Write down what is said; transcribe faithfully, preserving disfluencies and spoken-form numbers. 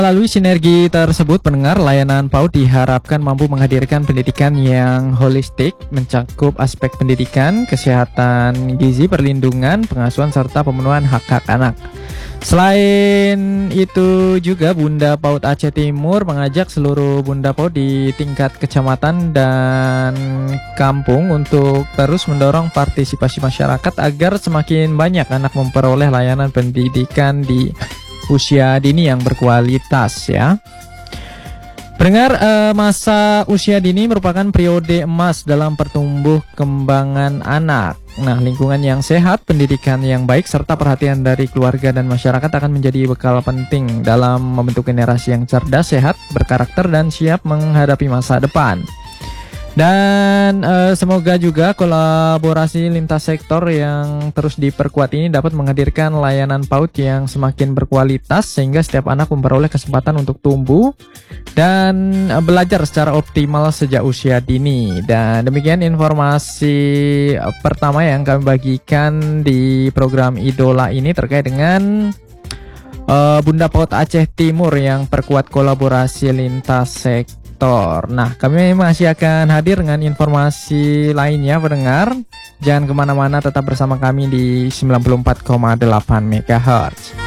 Melalui sinergi tersebut, pendengar layanan PAUD diharapkan mampu menghadirkan pendidikan yang holistik, mencakup aspek pendidikan, kesehatan gizi, perlindungan, pengasuhan, serta pemenuhan hak-hak anak. Selain itu juga Bunda PAUD Aceh Timur mengajak seluruh Bunda PAUD di tingkat kecamatan dan kampung untuk terus mendorong partisipasi masyarakat agar semakin banyak anak memperoleh layanan pendidikan di usia dini yang berkualitas ya. Pendengar, eh, masa usia dini merupakan periode emas dalam pertumbuh kembangan anak. Nah, lingkungan yang sehat, pendidikan yang baik, serta perhatian dari keluarga dan masyarakat akan menjadi bekal penting dalam membentuk generasi yang cerdas, sehat, berkarakter, dan siap menghadapi masa depan. Dan uh, semoga juga kolaborasi lintas sektor yang terus diperkuat ini dapat menghadirkan layanan PAUD yang semakin berkualitas sehingga setiap anak memperoleh kesempatan untuk tumbuh dan uh, belajar secara optimal sejak usia dini. Dan demikian informasi uh, pertama yang kami bagikan di program Idola ini terkait dengan uh, Bunda PAUD Aceh Timur yang perkuat kolaborasi lintas sektor. Nah, kami masih akan hadir dengan informasi lainnya, pendengar. Jangan kemana-mana, tetap bersama kami di sembilan puluh empat koma delapan megahertz.